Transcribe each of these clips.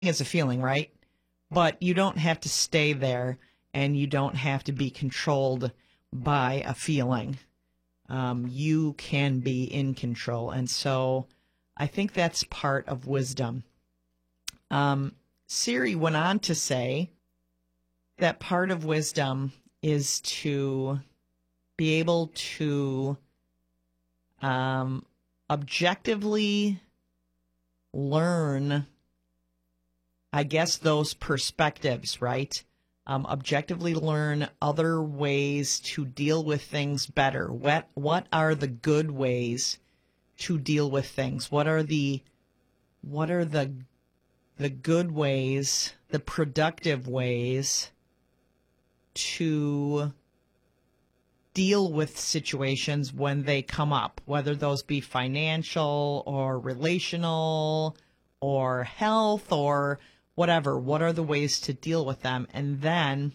is a feeling, right? But you don't have to stay there, and you don't have to be controlled by a feeling. You can be in control. And so I think that's part of wisdom. Siri went on to say that part of wisdom is to be able to objectively learn, I guess, those perspectives, right? Objectively learn other ways to deal with things better. What are the good ways to deal with things? What are the good ways, the productive ways to deal with situations when they come up, whether those be financial or relational or health or whatever. What are the ways to deal with them? And then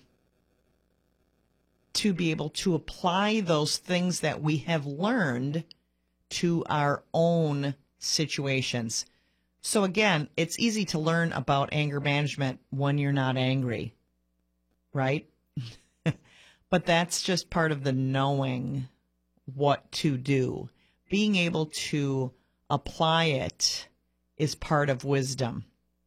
to be able to apply those things that we have learned to our own situations. So again, it's easy to learn about anger management when you're not angry, right? But that's just part of the knowing what to do. Being able to apply it is part of wisdom.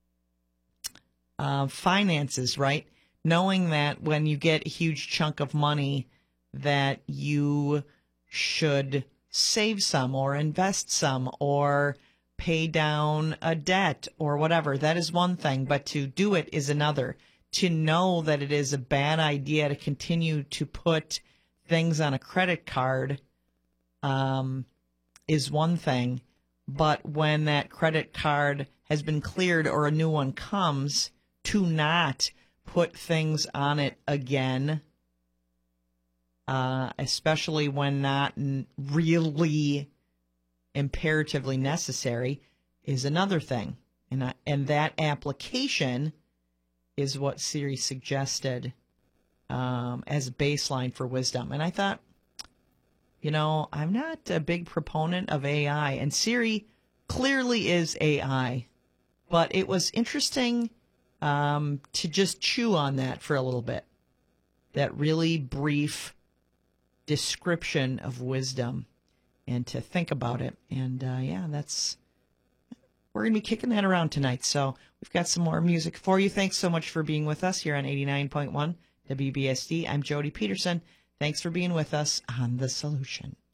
Finances, right? Knowing that when you get a huge chunk of money that you should save some or invest some or pay down a debt or whatever. That is one thing, but to do it is another. To know that it is a bad idea to continue to put things on a credit card is one thing, but when that credit card has been cleared or a new one comes, to not put things on it again, especially when not really imperatively necessary, is another thing. And that application is what Siri suggested as a baseline for wisdom. And I thought, I'm not a big proponent of AI, and Siri clearly is AI, but it was interesting to just chew on that for a little bit. That really brief description of wisdom, and to think about it. And we're going to be kicking that around tonight. So we've got some more music for you. Thanks so much for being with us here on 89.1 WBSD. I'm Jody Peterson. Thanks for being with us on The Solution.